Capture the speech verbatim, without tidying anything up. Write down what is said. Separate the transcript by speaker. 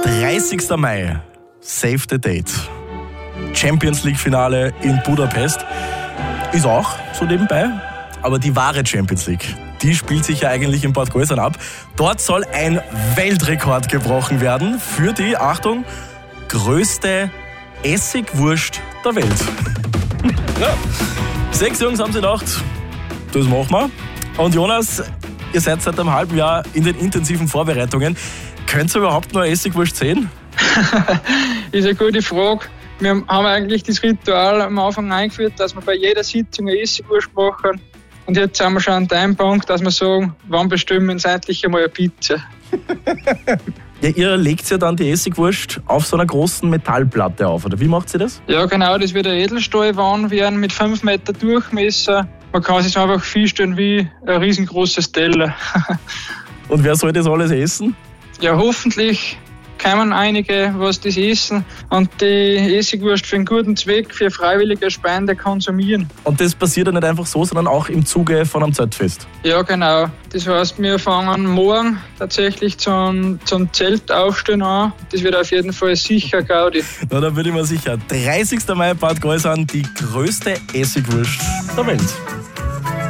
Speaker 1: dreißigster Mai, Save the Date. Champions League Finale in Budapest. Ist auch so nebenbei. Aber die wahre Champions League, die spielt sich ja eigentlich in Bad Gäusern ab. Dort soll ein Weltrekord gebrochen werden für die, Achtung, größte Essigwurst der Welt. Ja. Sechs Jungs haben sie gedacht, das machen wir. Und Jonas, ihr seid seit einem halben Jahr in den intensiven Vorbereitungen. Könnt ihr überhaupt noch Essigwurst sehen?
Speaker 2: Ist eine gute Frage. Wir haben eigentlich das Ritual am Anfang eingeführt, dass wir bei jeder Sitzung eine Essigwurst machen. Und jetzt sind wir schon an dem Punkt, dass wir sagen, wann bestimmen wir endlich einmal eine Pizza.
Speaker 1: Ja, ihr legt ja dann die Essigwurst auf so einer großen Metallplatte auf, oder wie macht ihr das?
Speaker 2: Ja, genau, das wird eine Edelstahlwand werden mit fünf Meter Durchmesser. Man kann sich einfach vorstellen wie ein riesengroßes Teller.
Speaker 1: Und wer soll das alles essen?
Speaker 2: Ja, hoffentlich kommen einige, was das essen und die Essigwurst für einen guten Zweck, für freiwillige Spende konsumieren.
Speaker 1: Und das passiert ja nicht einfach so, sondern auch im Zuge von einem Zeltfest?
Speaker 2: Ja, genau. Das heißt, wir fangen morgen tatsächlich zum, zum Zeltaufstehen an. Das wird auf jeden Fall sicher Gaudi.
Speaker 1: Na, da bin ich mir sicher. dreißigster Mai Bad Gäusern, die größte Essigwurst der Welt.